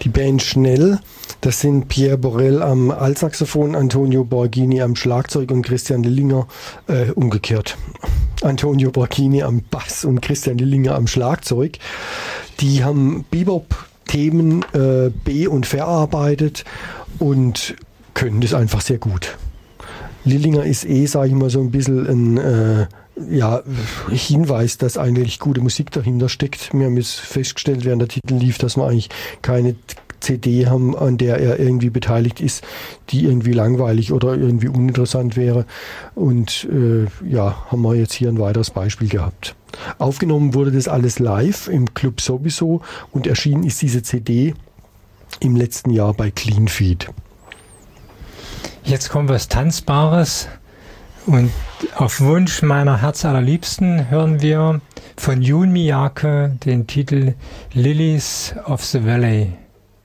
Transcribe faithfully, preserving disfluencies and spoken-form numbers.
Die Band Schnell, das sind Pierre Borel am Altsaxophon, Antonio Borghini am Schlagzeug und Christian Lillinger äh, umgekehrt. Antonio Borghini am Bass und Christian Lillinger am Schlagzeug. Die haben Bebop-Themen äh, be- und verarbeitet und können das einfach sehr gut. Lillinger ist eh, sage ich mal, so ein bisschen ein äh, ja, Hinweis, dass eigentlich gute Musik dahinter steckt. Wir haben jetzt festgestellt, während der Titel lief, dass wir eigentlich keine C D haben, an der er irgendwie beteiligt ist, die irgendwie langweilig oder irgendwie uninteressant wäre. Und äh, ja, haben wir jetzt hier ein weiteres Beispiel gehabt. Aufgenommen wurde das alles live im Club Sowieso und erschienen ist diese C D im letzten Jahr bei Clean Feed. Jetzt kommt was Tanzbares und auf Wunsch meiner Herzallerliebsten hören wir von Jun Miyake den Titel Lilies of the Valley.